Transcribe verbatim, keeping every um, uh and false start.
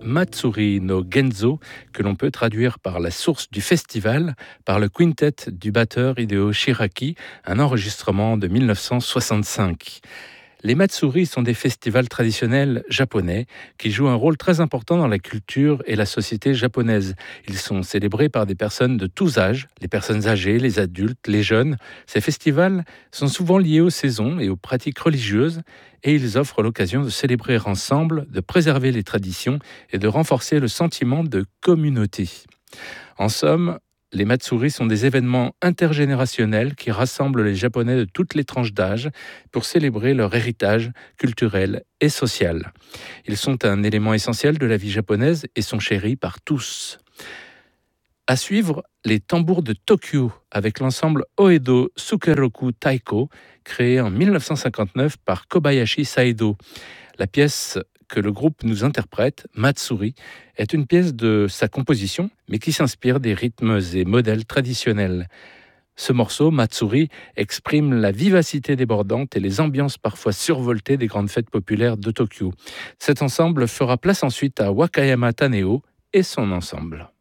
Matsuri no Genzo, que l'on peut traduire par la source du festival, par le quintet du batteur Hideo Shiraki, un enregistrement de mille neuf cent soixante-cinq. Les Matsuri sont des festivals traditionnels japonais qui jouent un rôle très important dans la culture et la société japonaise. Ils sont célébrés par des personnes de tous âges, les personnes âgées, les adultes, les jeunes. Ces festivals sont souvent liés aux saisons et aux pratiques religieuses et ils offrent l'occasion de célébrer ensemble, de préserver les traditions et de renforcer le sentiment de communauté. En somme, les Matsuri sont des événements intergénérationnels qui rassemblent les Japonais de toutes les tranches d'âge pour célébrer leur héritage culturel et social. Ils sont un élément essentiel de la vie japonaise et sont chéris par tous. À suivre, les tambours de Tokyo avec l'ensemble Oedo Sukeroku Taiko, créé en mille neuf cent cinquante-neuf par Kobayashi Saedo. La pièce que le groupe nous interprète, Matsuri, est une pièce de sa composition, mais qui s'inspire des rythmes et modèles traditionnels. Ce morceau, Matsuri, exprime la vivacité débordante et les ambiances parfois survoltées des grandes fêtes populaires de Tokyo. Cet ensemble fera place ensuite à Wakayama Taneo et son ensemble.